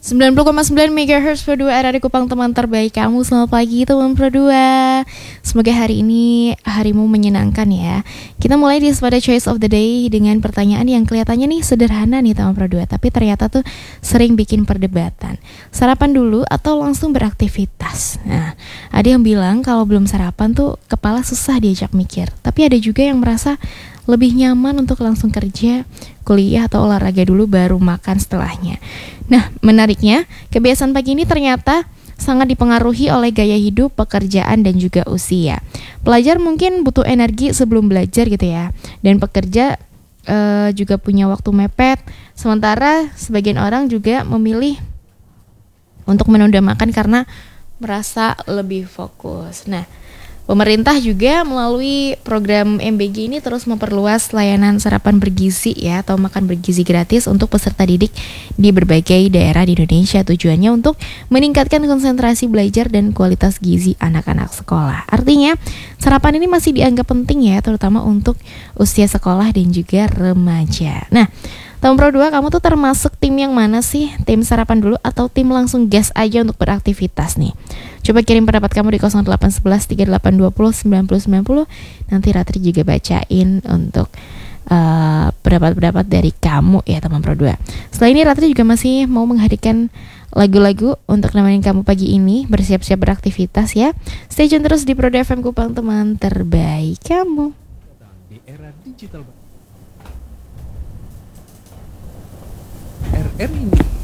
90,9 MHz Pro 2 RRI Kupang, teman terbaik kamu. Selamat pagi teman Pro 2. Semoga hari ini harimu menyenangkan ya. Kita mulai di pada Choice of the Day dengan pertanyaan yang kelihatannya nih sederhana nih teman Pro 2, tapi ternyata tuh sering bikin perdebatan. Sarapan dulu atau langsung beraktivitas? Nah, ada yang bilang kalau belum sarapan tuh kepala susah diajak mikir. Tapi ada juga yang merasa lebih nyaman untuk langsung kerja, kuliah, atau olahraga dulu baru makan setelahnya. Nah, menariknya, kebiasaan pagi ini ternyata sangat dipengaruhi oleh gaya hidup, pekerjaan, dan juga usia. Pelajar mungkin butuh energi sebelum belajar gitu ya, dan pekerja juga punya waktu mepet. Sementara sebagian orang juga memilih untuk menunda makan karena merasa lebih fokus. Nah, pemerintah juga melalui program MBG ini terus memperluas layanan sarapan bergizi ya, atau makan bergizi gratis untuk peserta didik di berbagai daerah di Indonesia. Tujuannya untuk meningkatkan konsentrasi belajar dan kualitas gizi anak-anak sekolah. Artinya sarapan ini masih dianggap penting ya, terutama untuk usia sekolah dan juga remaja. Nah, Teman Pro 2, kamu tuh termasuk tim yang mana sih? Tim sarapan dulu atau tim langsung gas aja untuk beraktivitas nih? Coba kirim pendapat kamu di 0811 3820 9090. Nanti Ratri juga bacain untuk pendapat-pendapat dari kamu ya teman Pro 2. Setelah ini Ratri juga masih mau menghadirkan lagu-lagu untuk nemenin kamu pagi ini bersiap-siap beraktivitas ya. Stay tune terus di Pro 2 FM Kupang, teman terbaik kamu. Di era digital RRI